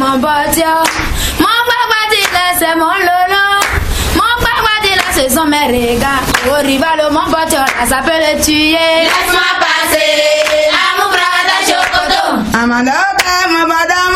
mon pote. Mon papa dit là, c'est mon lolo. Mon papa dit là, ce sont mes regards. Au rival, mon pote, là, ça peut le tuer. Laisse-moi passer à mon frère d'Achokoto. Amanda, ma madame.